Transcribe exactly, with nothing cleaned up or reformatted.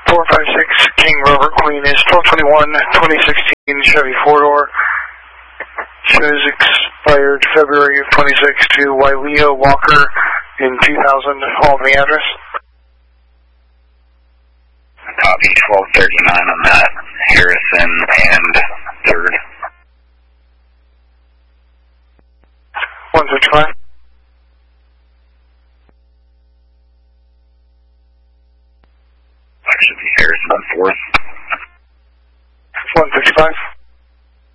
four five six King Robert Queen is twelve twenty-one twenty sixteen Chevy four-door. Shows expired February of twenty-six to Wyleo Walker in two thousand. All the address. Copy twelve thirty-nine on that. Harrison and third. one fifty-five. That should be Harrison on fourth. one fifty-five.